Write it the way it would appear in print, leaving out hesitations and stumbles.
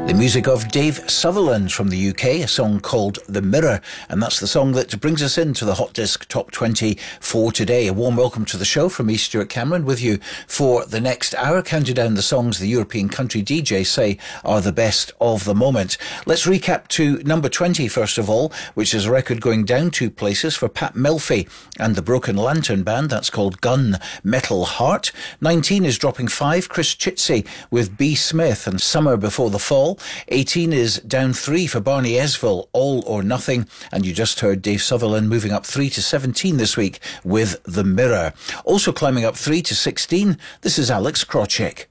The music of Dave Sutherland from the UK, a song called The Mirror, and that's the song that brings us into the Hot Disc Top 20 for today. A warm welcome to the show from me, Stuart Cameron, with you for the next hour, counting down the songs the European country DJs say are the best of the moment. Let's recap to number 20 first of all, which is a record going down 2 places for Pat Melfi and the Broken Lantern Band. That's called Gun Metal Heart. 19 is dropping 5, Chris Chitsey with B. Smith and Summer Before the Fall. 18 is down 3 for Barney Esville, All or Nothing, and you just heard Dave Sutherland moving up 3 to 17 this week with The Mirror. Also climbing up 3 to 16, this is Alex Krawczyk.